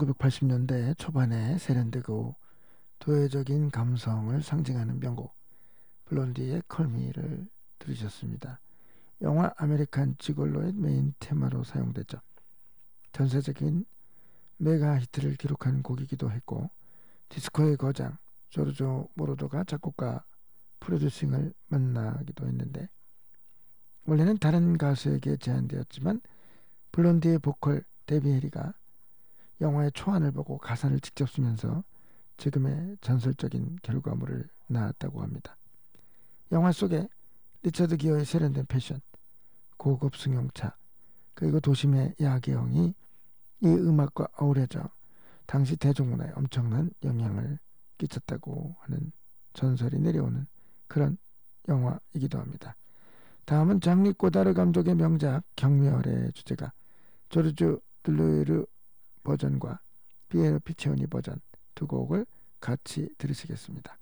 1980년대 초반에 세련되고 도회적인 감성을 상징하는 명곡 블론디의 콜미를 들으셨습니다. 영화 아메리칸 지골로의 메인 테마로 사용됐죠. 전세적인 메가 히트를 기록한 곡이기도 했고 디스코의 거장 조르조 모로더가 작곡가 프로듀싱을 맡나기도 했는데 원래는 다른 가수에게 제안되었지만 블론디의 보컬 데비 해리가 영화의 초안을 보고 가사를 직접 쓰면서 지금의 전설적인 결과물을 낳았다고 합니다. 영화 속에 리처드 기어의 세련된 패션, 고급 승용차, 그리고 도심의 야경이 이 음악과 어우러져 당시 대중문화에 엄청난 영향을 끼쳤다고 하는 전설이 내려오는 그런 영화이기도 합니다. 다음은 장리 꼬다르 감독의 명작 경멸의 주제가 조르주 블루르 버전과 피에로 피치오니 버전 두 곡을 같이 들으시겠습니다.